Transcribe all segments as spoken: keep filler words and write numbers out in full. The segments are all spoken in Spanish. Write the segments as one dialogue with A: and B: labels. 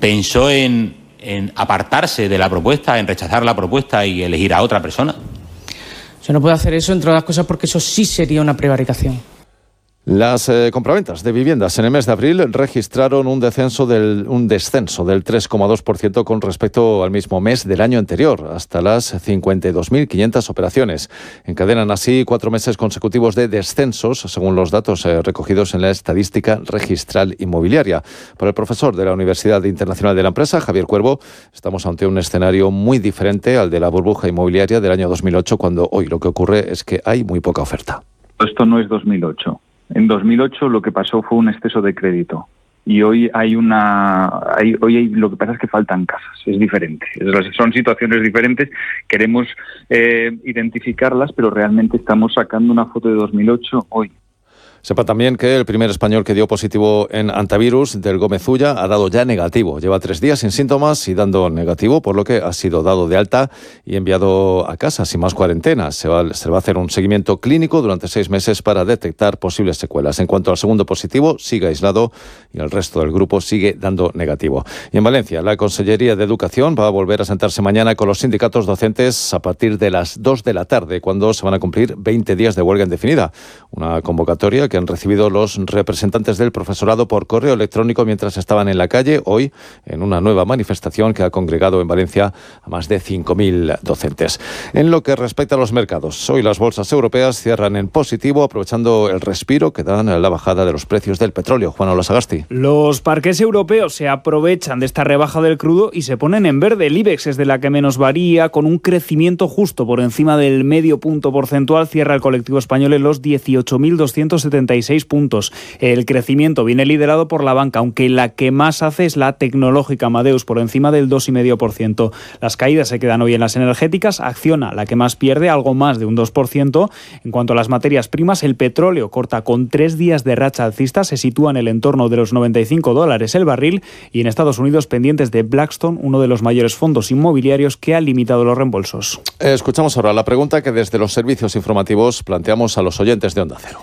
A: pensó en, en apartarse de la propuesta, en rechazar la propuesta y elegir a otra persona?
B: Yo no puedo hacer eso, entre otras cosas, porque eso sí sería una prevaricación.
C: Las eh, compraventas de viviendas en el mes de abril registraron un descenso del, un descenso del tres coma dos por ciento con respecto al mismo mes del año anterior, hasta las cincuenta y dos mil quinientas operaciones. Encadenan así cuatro meses consecutivos de descensos, según los datos eh, recogidos en la estadística registral inmobiliaria. Para el profesor de la Universidad Internacional de la Empresa, Javier Cuervo, estamos ante un escenario muy diferente al de la burbuja inmobiliaria del año dos mil ocho, cuando hoy lo que ocurre es que hay muy poca oferta.
D: Esto no es dos mil ocho. En dos mil ocho lo que pasó fue un exceso de crédito y hoy hay una hay, hoy hay, lo que pasa es que faltan casas, es diferente, son situaciones diferentes, queremos eh, identificarlas, pero realmente estamos sacando una foto de dos mil ocho hoy.
C: Sepa también que el primer español que dio positivo en antivirus, del Gómez Ulla, ha dado ya negativo. Lleva tres días sin síntomas y dando negativo, por lo que ha sido dado de alta y enviado a casa sin más cuarentenas. Se va, se va a hacer un seguimiento clínico durante seis meses para detectar posibles secuelas. En cuanto al segundo positivo, sigue aislado y el resto del grupo sigue dando negativo. Y en Valencia, la Consellería de Educación va a volver a sentarse mañana con los sindicatos docentes a partir de las dos de la tarde, cuando se van a cumplir veinte días de huelga indefinida. Una convocatoria que que han recibido los representantes del profesorado por correo electrónico mientras estaban en la calle, hoy en una nueva manifestación que ha congregado en Valencia a más de cinco mil docentes. En lo que respecta a los mercados, hoy las bolsas europeas cierran en positivo, aprovechando el respiro que dan la bajada de los precios del petróleo. Juan Olasagasti.
E: Los parques europeos se aprovechan de esta rebaja del crudo y se ponen en verde. El IBEX es de la que menos varía, con un crecimiento justo por encima del medio punto porcentual. Cierra el colectivo español en los dieciocho mil doscientos setenta y seis puntos. El crecimiento viene liderado por la banca, aunque la que más hace es la tecnológica Amadeus, por encima del dos coma cinco por ciento. Las caídas se quedan hoy en las energéticas. Acciona, la que más pierde, algo más de un dos por ciento. En cuanto a las materias primas, el petróleo corta con tres días de racha alcista, se sitúa en el entorno de los noventa y cinco dólares el barril, y en Estados Unidos pendientes de Blackstone, uno de los mayores fondos inmobiliarios que ha limitado los reembolsos.
C: Escuchamos ahora la pregunta que desde los servicios informativos planteamos a los oyentes de Onda Cero.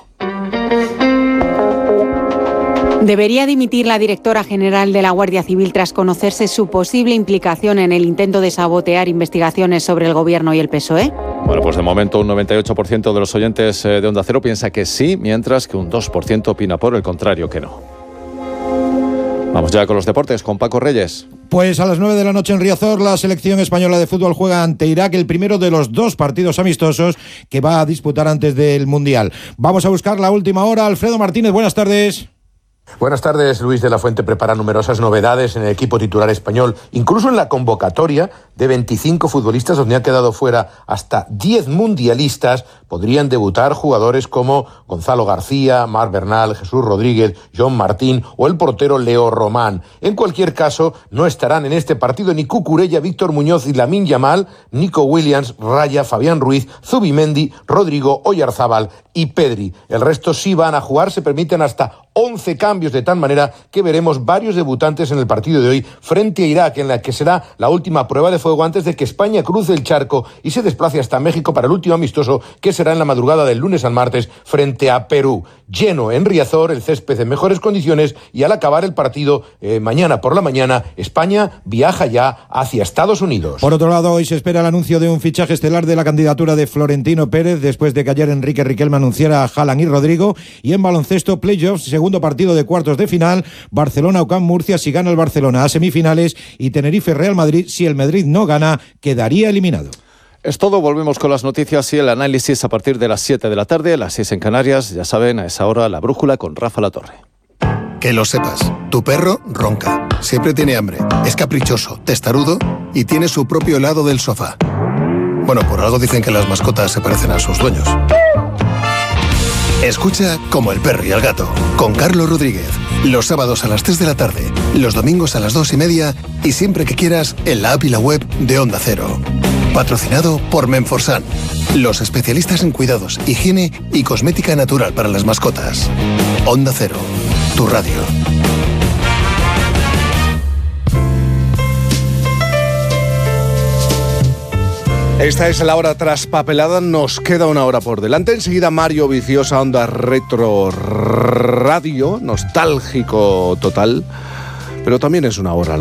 F: ¿Debería dimitir la directora general de la Guardia Civil tras conocerse su posible implicación en el intento de sabotear investigaciones sobre el Gobierno y el P S O E?
C: Bueno, pues de momento un noventa y ocho por ciento de los oyentes de Onda Cero piensa que sí, mientras que un dos por ciento opina por el contrario, que no. Vamos ya con los deportes, con Paco Reyes.
G: Pues a las nueve de la noche en Riazor, la selección española de fútbol juega ante Irak, el primero de los dos partidos amistosos que va a disputar antes del Mundial. Vamos a buscar la última hora. Alfredo Martínez, buenas tardes.
H: Buenas tardes. Luis de la Fuente prepara numerosas novedades en el equipo titular español, incluso en la convocatoria de veinticinco futbolistas, donde han quedado fuera hasta diez mundialistas. Podrían debutar jugadores como Gonzalo García, Marc Bernal, Jesús Rodríguez, John Martín o el portero Leo Román. En cualquier caso, no estarán en este partido ni Cucurella, Víctor Muñoz y Lamine Yamal, Nico Williams, Raya, Fabián Ruiz, Zubimendi, Rodrigo, Oyarzábal y Pedri. El resto sí van a jugar, se permiten hasta once cambios, de tal manera que veremos varios debutantes en el partido de hoy frente a Irak, en la que será la última prueba de fuego antes de que España cruce el charco y se desplace hasta México para el último amistoso, que será en la madrugada del lunes al martes frente a Perú. Lleno en Riazor, el césped en mejores condiciones, y al acabar el partido eh, mañana por la mañana, España viaja ya hacia Estados Unidos.
G: Por otro lado, hoy se espera el anuncio de un fichaje estelar de la candidatura de Florentino Pérez, después de que ayer Enrique Riquelme anunciara a Haaland y Rodrigo. Y en baloncesto, playoffs, segundo partido de cuartos de final, Barcelona-UCAM Murcia si gana el Barcelona, a semifinales, y Tenerife-Real Madrid, si el Madrid no gana, quedaría eliminado.
C: Es todo, volvemos con las noticias y el análisis a partir de las siete de la tarde, las seis en Canarias. Ya saben, a esa hora la brújula con Rafa Latorre.
I: Que lo sepas, tu perro ronca, siempre tiene hambre, es caprichoso, testarudo y tiene su propio lado del sofá. Bueno, por algo dicen que las mascotas se parecen a sus dueños. Escucha Como el perro y el gato, con Carlos Rodríguez, los sábados a las tres de la tarde, los domingos a las dos y media y siempre que quieras en la app y la web de Onda Cero. Patrocinado por Menforsan, los especialistas en cuidados, higiene y cosmética natural para las mascotas. Onda Cero, tu radio.
J: Esta es la hora traspapelada, nos queda una hora por delante. Enseguida Mario Viciosa, Onda Retro Radio, nostálgico total, pero también es una hora